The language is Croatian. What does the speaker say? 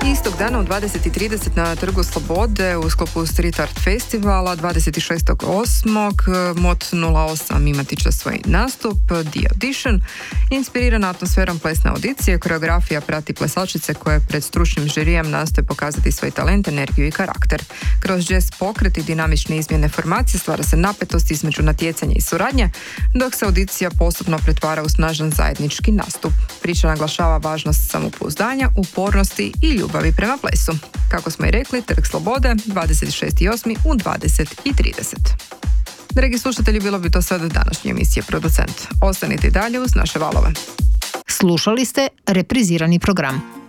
Istog dana u 20:30 na Trgu Slobode u sklopu Street Art Festivala 26.8. Mod 08 imati će svoj nastup The Audition. Inspirirana atmosferom plesne audicije, koreografija prati plesačice koje pred stručnim žirijem nastoje pokazati svoj talent, energiju i karakter. Kroz jazz pokret i dinamične izmjene formacije stvara se napetost između natjecanja i suradnje, dok se audicija postupno pretvara u snažan zajednički nastup. Priča naglašava važnost samopouzdanja, upornosti i ljubavi prema plesu. Kako smo i rekli, Trg Slobode, 26.8. u 20:30. Dragi slušatelji, bilo bi to sad današnje emisije Producent. Ostanite i dalje uz naše valove. Slušali ste reprizirani program.